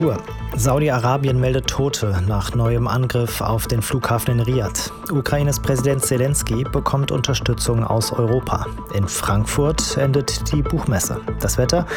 Saudi-Arabien meldet Tote nach neuem Angriff auf den Flughafen in Riad. Ukraines Präsident Zelensky bekommt Unterstützung aus Europa. In Frankfurt endet die Buchmesse. Das Wetter: